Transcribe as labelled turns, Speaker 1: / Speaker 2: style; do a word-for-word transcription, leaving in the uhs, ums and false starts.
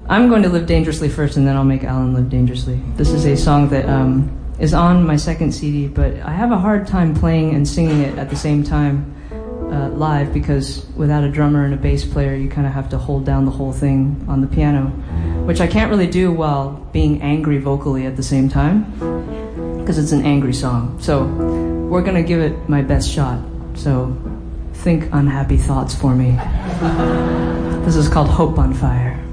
Speaker 1: I'm going to live dangerously first, and then I'll make Alan live dangerously. This is a song that um, is on my second C D, but I have a hard time playing and singing it at the same time uh, live, because without a drummer and a bass player, you kind of have to hold down the whole thing on the piano, which I can't really do while being angry vocally at the same time, because it's an angry song. So we're going to give it my best shot. So think unhappy thoughts for me. This is called Hope on Fire.